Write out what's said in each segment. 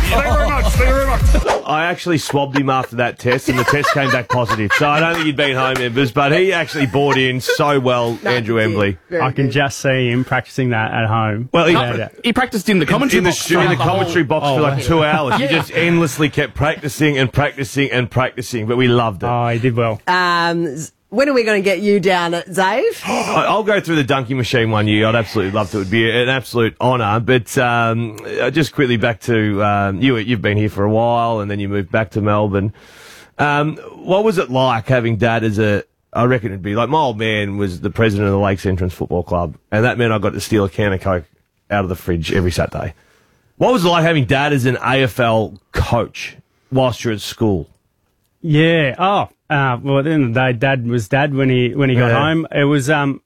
Thank you very much. I actually swabbed him after that test, and the test came back positive. So I don't think he'd been home members, but he actually bought in so well, Andrew Embley. I can just see him practicing that at home. Well, he practiced in the commentary box. In the commentary box for like 2 hours. He just endlessly kept practicing and practicing and practicing, but we loved it. Oh, he did well. When are we going to get you down at Zave? I'll go through the dunking machine one year. I'd absolutely love to. It would be an absolute honour. But just quickly back to you've been here for a while, and then you moved back to Melbourne. What was it like having Dad as I reckon it'd be like my old man was the president of the Lakes Entrance Football Club, and that meant I got to steal a can of Coke out of the fridge every Saturday. What was it like having Dad as an AFL coach whilst you're at school? Yeah. Well, at the end of the day, Dad was Dad when he got home. It was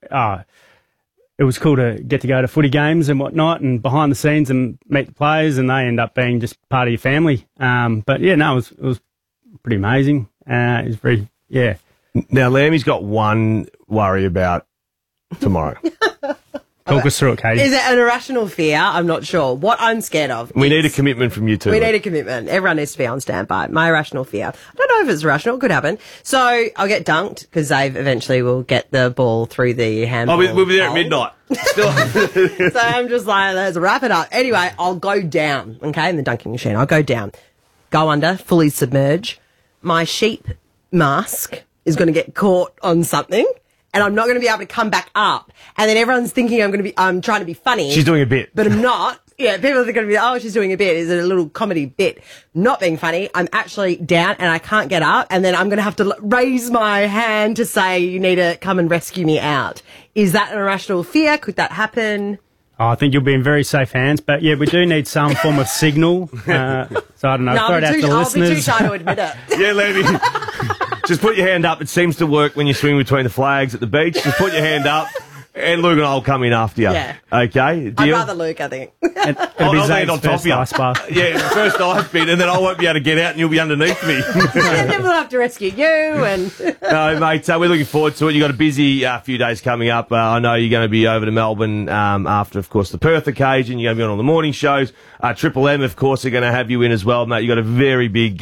cool to get to go to footy games and whatnot, and behind the scenes and meet the players, and they end up being just part of your family. But yeah, no, it was pretty amazing. It was very Now, Lammy's got one worry about tomorrow. Talk us through it, Katie. Is it an irrational fear? I'm not sure. What I'm scared of. We need a commitment from you two. We need a commitment. Everyone needs to be on standby. My irrational fear. I don't know if it's irrational. It could happen. So I'll get dunked because Dave eventually will get the ball through the handball. We'll be there at midnight. Still. So I'm just like, let's wrap it up. Anyway, I'll go down, okay, in the dunking machine. I'll go down. Go under, fully submerge. My sheep mask is going to get caught on something, and I'm not going to be able to come back up. And then everyone's thinking I'm trying to be funny. She's doing a bit. But I'm not. Yeah, people are going to be, oh, she's doing a bit. Is it a little comedy bit? Not being funny. I'm actually down and I can't get up. And then I'm going to have to raise my hand to say, you need to come and rescue me out. Is that an irrational fear? Could that happen? Oh, I think you'll be in very safe hands. But yeah, we do need some form of signal. So I don't know. Throw it out to the listeners. I'll be too shy to admit it. Yeah, Levy. Just put your hand up. It seems to work when you swing between the flags at the beach. Just put your hand up. And Luke and I will come in after you. Yeah. Okay? I'd rather Luke, I think. It'll be land on top of you. ice bath. Yeah, the first ice bit, and then I won't be able to get out and you'll be underneath me. And then we'll have to rescue you. And No, mate, we're looking forward to it. You've got a busy few days coming up. I know you're going to be over to Melbourne after, of course, the Perth occasion. You're going to be on all the morning shows. Triple M, of course, are going to have you in as well, mate. You've got a very big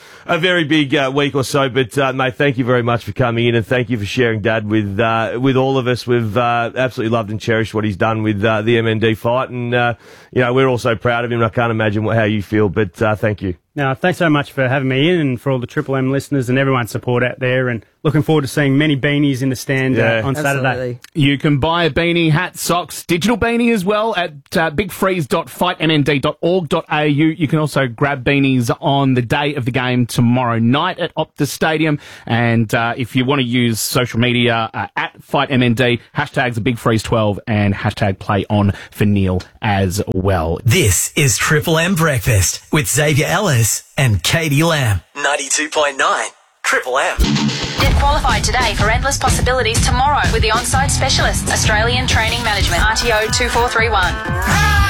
week or so. But, mate, thank you very much for coming in, and thank you for sharing Dad with all of us. We've absolutely loved and cherished what he's done with the MND fight, and we're all so proud of him. I can't imagine how you feel, but thank you. No, thanks so much for having me in, and for all the Triple M listeners and everyone's support out there, and looking forward to seeing many beanies in the stand on Saturday. You can buy a beanie, hat, socks, digital beanie as well at bigfreeze.fightmnd.org.au. You can also grab beanies on the day of the game tomorrow night at Optus Stadium, and if you want to use social media, at FightMND, hashtags the BigFreeze12 and hashtag play on for Neil as well. This is Triple M Breakfast with Xavier Ellis and Katie Lamb. 92.9 Triple M. Get qualified today for endless possibilities tomorrow with the On-Site Specialists, Australian Training Management, RTO 2431.